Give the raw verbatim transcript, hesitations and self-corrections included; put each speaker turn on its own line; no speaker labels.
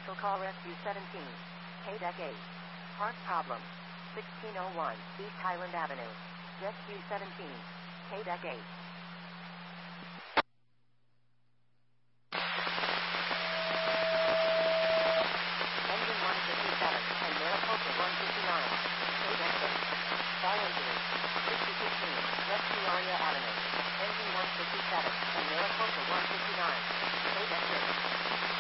Commercial Call Rescue seventeen. K-Deck eight. Part problem. sixteen oh one East Highland Avenue. Rescue seventeen. K-Deck eight. Engine one fifty-seven and Mariposa one fifty-nine. K-Deck six. Fire engine. sixty fifteen Rescue Aria Avenue. Engine one fifty-seven and Mariposa one fifty-nine. K-Deck six.